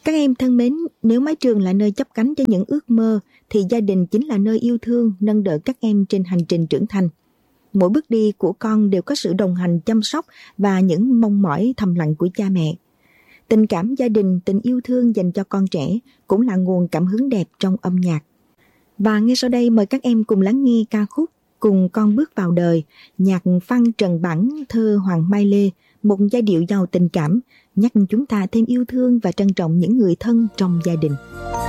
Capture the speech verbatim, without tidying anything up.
Các em thân mến, nếu mái trường là nơi chắp cánh cho những ước mơ, thì gia đình chính là nơi yêu thương, nâng đỡ các em trên hành trình trưởng thành. Mỗi bước đi của con đều có sự đồng hành, chăm sóc và những mong mỏi thầm lặng của cha mẹ. Tình cảm gia đình, tình yêu thương dành cho con trẻ cũng là nguồn cảm hứng đẹp trong âm nhạc. Và ngay sau đây mời các em cùng lắng nghe ca khúc Cùng Con Bước Vào Đời, nhạc Phan Trần Bản, thơ Hoàng Mai Lê, một giai điệu giàu tình cảm, nhắc chúng ta thêm yêu thương và trân trọng những người thân trong gia đình.